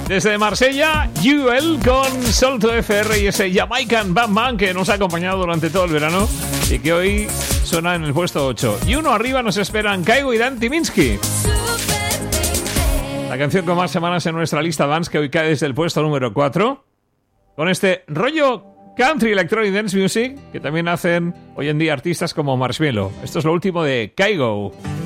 Desde Marsella, Jewel con Salto FR y ese Jamaican Bam Bam que nos ha acompañado durante todo el verano y que hoy suena en el puesto 8. Y uno arriba nos esperan Kygo y Dan Tyminski. La canción con más semanas en nuestra lista dance que hoy cae desde el puesto número 4. Con este rollo country electronic dance music que también hacen hoy en día artistas como Marshmello. Esto es lo último de Kygo.